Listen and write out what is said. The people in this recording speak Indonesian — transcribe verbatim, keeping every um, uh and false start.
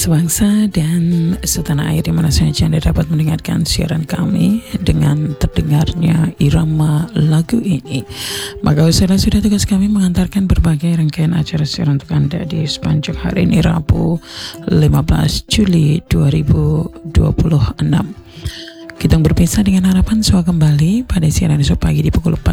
sebangsa dan setanah air di mana saja Anda dapat mendengarkan siaran kami dengan terdengarnya irama lagu ini. Maka sudah sudah tugas kami mengantarkan berbagai rangkaian acara siaran untuk Anda di sepanjang hari ini Rabu lima belas Juli dua ribu dua puluh enam. Kita berpisah dengan harapan semua kembali pada siaran esok pagi di pukul empat